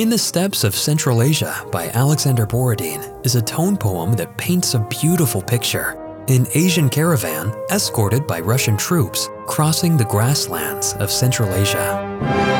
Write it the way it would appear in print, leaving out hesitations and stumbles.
In the Steppes of Central Asia by Alexander Borodin is a tone poem that paints a beautiful picture. An Asian caravan, escorted by Russian troops, crossing the grasslands of Central Asia.